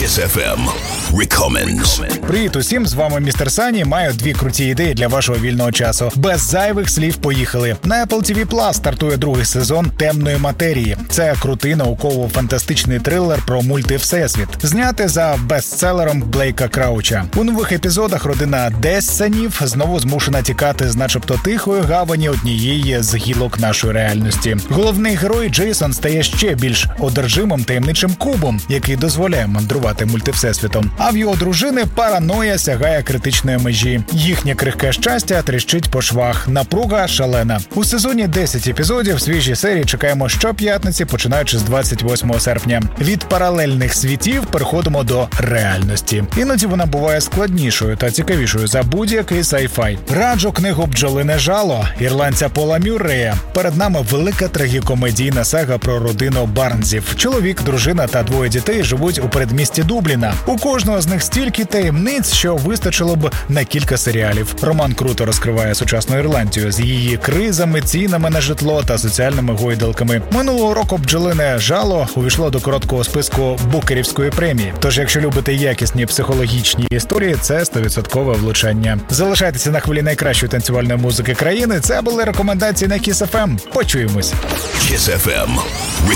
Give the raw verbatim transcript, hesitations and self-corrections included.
Kiss еф ем Recommends. Привіт усім, з вами містер Сані. Маю дві круті ідеї для вашого вільного часу. Без зайвих слів поїхали. На Apple ті ві Plus стартує другий сезон «Темної матерії». Це крутий науково-фантастичний трилер про мульти-всесвіт, знятий за бестселером Блейка Крауча. У нових епізодах родина Дессенів знову змушена тікати з начебто тихої гавані однієї з гілок нашої реальності. Головний герой Джейсон стає ще більш одержимим таємничим кубом, який дозволяє мандрувати мультивсесвітом. А в його дружини параноя сягає критичної межі. Їхнє крихке щастя тріщить по швах. Напруга шалена. У сезоні десять епізодів, свіжі серії чекаємо щоп'ятниці, починаючи з двадцять восьмого серпня. Від паралельних світів переходимо до реальності. Іноді вона буває складнішою та цікавішою за будь-який сайфай. Раджу книгу «Бджолине жало» ірландця Пола Мюррея. Перед нами велика трагікомедійна сага про родину Барнзів. Чоловік, дружина та двоє дітей живуть у передмісті Дубліна. У кожного з них стільки таємниць, що вистачило б на кілька серіалів. Роман круто розкриває сучасну Ірландію з її кризами, цінами на житло та соціальними гойдалками. Минулого року «Бджолине жало» увійшло до короткого списку Букерівської премії. Тож, якщо любите якісні психологічні історії, це сто відсотків влучання. Залишайтеся на хвилі найкращої танцювальної музики країни. Це були рекомендації на Kiss еф ем. Почуємось. Kiss еф ем